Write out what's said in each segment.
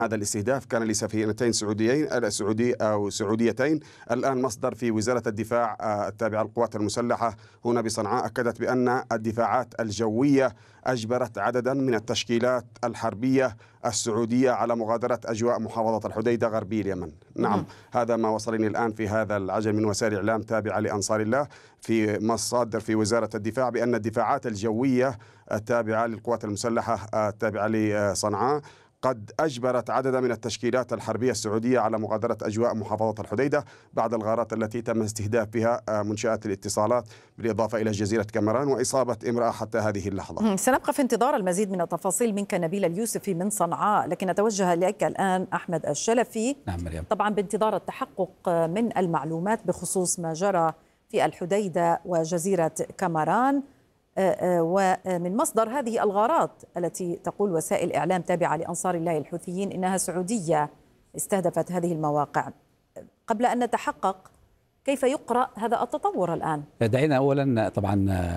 هذا الاستهداف كان لسفينتين سعوديتين. الآن مصدر في وزارة الدفاع التابعة للقوات المسلحة هنا بصنعاء أكدت بأن الدفاعات الجوية أجبرت عددا من التشكيلات الحربية السعودية على مغادرة أجواء محافظة الحديدة غربي اليمن. نعم، هذا ما وصلني الآن في هذا العجل من وسائل إعلام تابعة لأنصار الله في مصادر في وزارة الدفاع بأن الدفاعات الجوية التابعة للقوات المسلحة التابعة لصنعاء قد أجبرت عددا من التشكيلات الحربية السعودية على مغادرة أجواء محافظة الحديدة بعد الغارات التي تم استهداف بها منشآت الاتصالات بالإضافة إلى جزيرة كامران وإصابة امرأة حتى هذه اللحظة. سنبقى في انتظار المزيد من التفاصيل منك نبيل اليوسفي من صنعاء، لكن أتوجه إليك الآن أحمد الشلفي. نعم مريم. طبعا بانتظار التحقق من المعلومات بخصوص ما جرى في الحديدة وجزيرة كامران، ومن مصدر هذه الغارات التي تقول وسائل إعلام تابعة لأنصار الله الحوثيين إنها سعودية استهدفت هذه المواقع. قبل أن نتحقق، كيف يقرأ هذا التطور الآن؟ دعينا أولا طبعا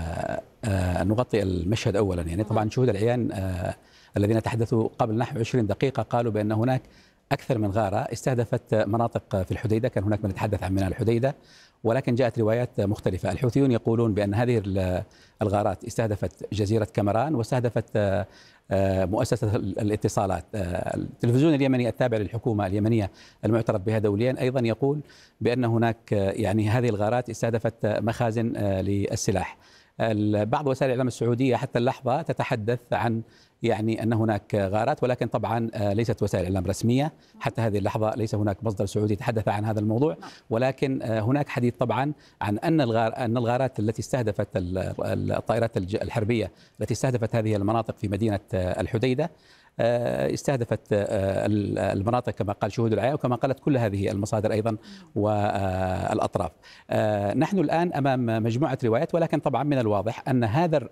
نغطي المشهد أولا. يعني طبعا شهود العيان الذين تحدثوا قبل نحو 20 دقيقة قالوا بأن هناك أكثر من غارة استهدفت مناطق في الحديدة. كان هناك من يتحدث عن ميناء الحديدة، ولكن جاءت روايات مختلفة. الحوثيون يقولون بأن هذه الغارات استهدفت جزيرة كامران واستهدفت مؤسسة الاتصالات. التلفزيون اليمني التابع للحكومة اليمنية المعترف بها دوليا أيضا يقول بأن هناك يعني هذه الغارات استهدفت مخازن للسلاح. بعض وسائل الإعلام السعودية حتى اللحظة تتحدث عن يعني أن هناك غارات، ولكن طبعا ليست وسائل إعلام رسمية حتى هذه اللحظة. ليس هناك مصدر سعودي تحدث عن هذا الموضوع، ولكن هناك حديث طبعا عن أن الغارات التي استهدفت الطائرات الحربية التي استهدفت هذه المناطق في مدينة الحديدة استهدفت المناطق كما قال شهود العيان وكما قالت كل هذه المصادر أيضا والأطراف. نحن الآن أمام مجموعة روايات، ولكن طبعا من الواضح أن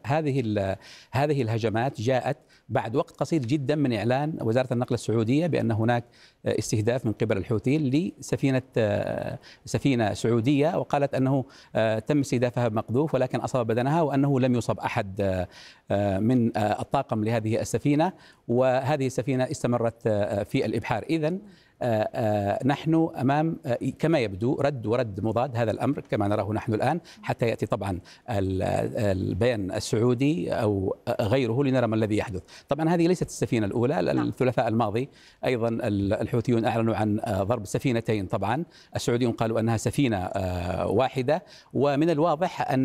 هذه الهجمات جاءت بعد وقت قصير جدا من إعلان وزارة النقل السعودية بأن هناك استهداف من قبل الحوثيين لسفينة سعودية، وقالت أنه تم استهدافها بمقذوف ولكن أصاب بدنها، وأنه لم يصب أحد من الطاقم لهذه السفينة، وهذه السفينة استمرت في الإبحار. إذن نحن أمام كما يبدو رد مضاد هذا الأمر كما نراه نحن الآن، حتى يأتي طبعا البيان السعودي أو غيره لنرى ما الذي يحدث. طبعا هذه ليست السفينة الأولى. الثلاثاء الماضي أيضا الحوثيون أعلنوا عن ضرب سفينتين. طبعا السعوديون قالوا أنها سفينة واحدة، ومن الواضح أن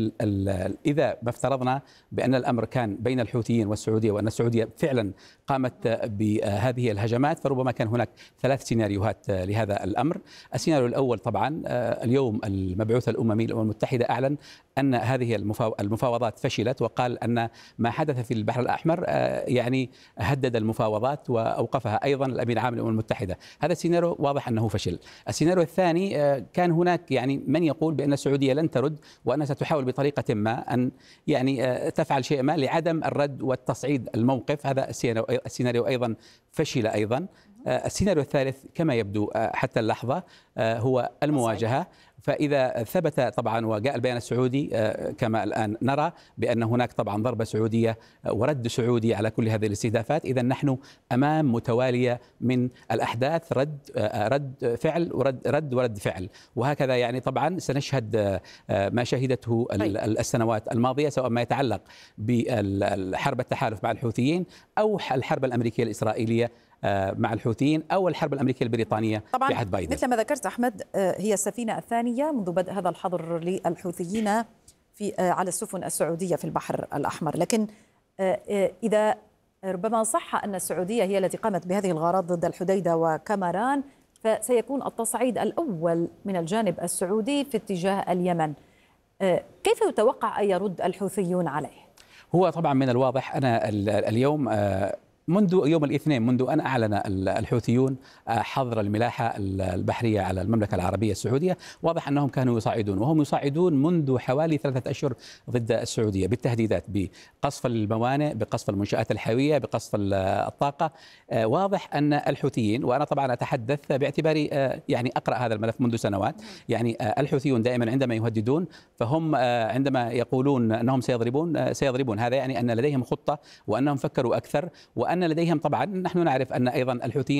إذا ما افترضنا بأن الأمر كان بين الحوثيين والسعودية وأن السعودية فعلا قامت بهذه الهجمات، فربما كان هناك 3 سيناريوهات لهذا الأمر. السيناريو الأول طبعا اليوم المبعوث الأممي للأمم المتحدة أعلن أن هذه المفاوضات فشلت، وقال أن ما حدث في البحر الأحمر يعني هدد المفاوضات وأوقفها أيضا الأمين العام للأمم المتحدة. هذا السيناريو واضح أنه فشل. السيناريو الثاني كان هناك يعني من يقول بأن السعودية لن ترد وأنها ستحاول بطريقة ما أن يعني تفعل شيء ما لعدم الرد والتصعيد الموقف. هذا السيناريو أيضا فشل أيضا. السيناريو الثالث كما يبدو حتى اللحظة هو المواجهة. فإذا ثبت طبعا وجاء البيان السعودي كما الآن نرى بأن هناك طبعا ضربة سعودية ورد سعودي على كل هذه الاستهدافات، إذا نحن أمام متوالية من الأحداث، رد فعل ورد فعل، وهكذا يعني طبعا سنشهد ما شهدته السنوات الماضية، سواء ما يتعلق بالحرب التحالف مع الحوثيين أو الحرب الأمريكية الإسرائيلية مع الحوثيين أو الحرب الأمريكية البريطانية في عهد بايدن. مثل ما ذكرت أحمد، هي السفينة الثانية منذ بدء هذا الحظر للحوثيين على السفن السعودية في البحر الأحمر، لكن إذا ربما صح أن السعودية هي التي قامت بهذه الغارات ضد الحديدة وكامران، فسيكون التصعيد الأول من الجانب السعودي في اتجاه اليمن. كيف يتوقع أن يرد الحوثيون عليه؟ هو طبعا من الواضح أنا اليوم منذ يوم الاثنين منذ أن أعلن الحوثيون حظر الملاحة البحرية على المملكة العربية السعودية، واضح أنهم كانوا يصعدون، وهم يصعدون منذ حوالي 3 أشهر ضد السعودية بالتهديدات بقصف الموانئ، بقصف المنشآت الحيوية، بقصف الطاقة. واضح أن الحوثيين، وأنا طبعا أتحدث باعتباري يعني أقرأ هذا الملف منذ سنوات، يعني الحوثيون دائما عندما يهددون فهم عندما يقولون أنهم سيضربون، هذا يعني أن لديهم خطة وأنهم فكروا أكثر، وأن لديهم طبعا نحن نعرف أن أيضا الحوثيين